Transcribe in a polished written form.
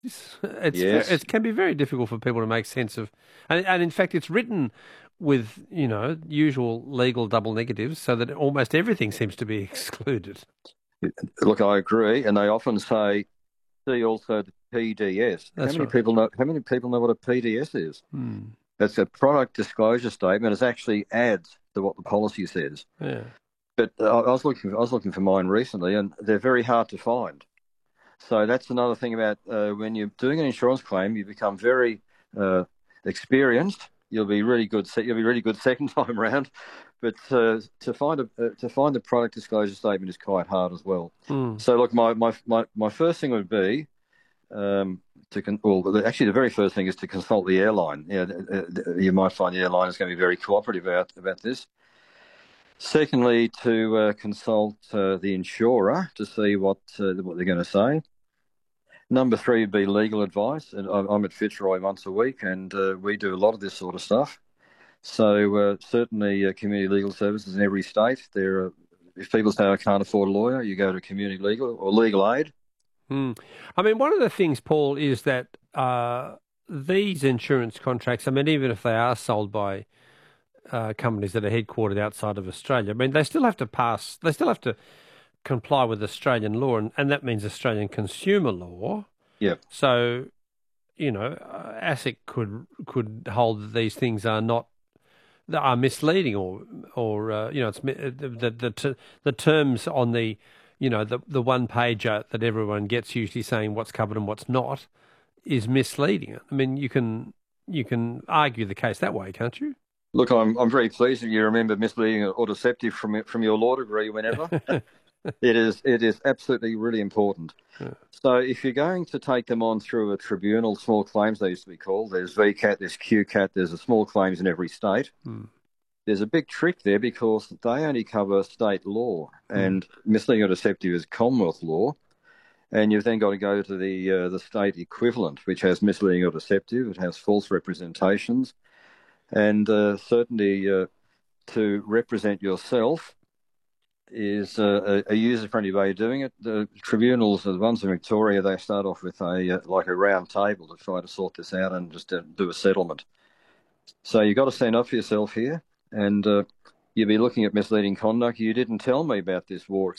Yes. It can be very difficult for people to make sense of, and in fact, it's written with usual legal double negatives, so that almost everything seems to be excluded. Look, I agree, and they often say, "See also the PDS." That's right. How many people know what a PDS is? Hmm. It's a product disclosure statement. It actually adds to what the policy says. Yeah. But I was looking for mine recently, and they're very hard to find. So that's another thing about when you're doing an insurance claim, you become very uh, experienced. You'll be really good. You'll be really good second time round, but to find a product disclosure statement is quite hard as well. Hmm. So look, my first thing would be actually the very first thing is to consult the airline. You might find the airline is going to be very cooperative about this. Secondly, to consult the insurer to see what they're going to say. Number three would be legal advice. And I'm at Fitzroy once a week, and we do a lot of this sort of stuff. So certainly, community legal services in every state. If people say I can't afford a lawyer, you go to community legal or legal aid. Hmm. I mean, one of the things, Paul, is that these insurance contracts, I mean, even if they are sold by companies that are headquartered outside of Australia, I mean, they still have to comply with Australian law, and that means Australian consumer law. Yeah. So, ASIC could hold that these things are not that are misleading, or the terms on the one pager that everyone gets, usually saying what's covered and what's not, is misleading. I mean, you can argue the case that way, can't you? Look, I'm very pleased that you remember misleading or deceptive from your law degree whenever. It is absolutely really important. Yeah. So if you're going to take them on through a tribunal, small claims they used to be called, there's VCAT, there's QCAT, there's a small claims in every state. Hmm. There's a big trick there because they only cover state law, Hmm. and misleading or deceptive is Commonwealth law. And you've then got to go to the state equivalent, which has misleading or deceptive. It has false representations, and certainly to represent yourself is a user-friendly way of doing it. The tribunals, the ones in Victoria, they start off with a round table to try to sort this out and just do a settlement. So you've got to stand up for yourself here, and you'll be looking at misleading conduct. You didn't tell me about this war